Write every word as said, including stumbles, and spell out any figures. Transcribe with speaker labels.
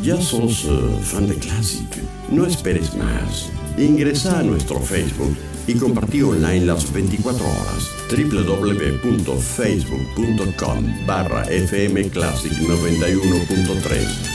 Speaker 1: ¿Ya sos uh, fan de Classic? No esperes más. Ingresa a nuestro Facebook y compartí online las veinticuatro horas. doble u doble u doble u punto facebook punto com barra fm classic noventa y uno punto tres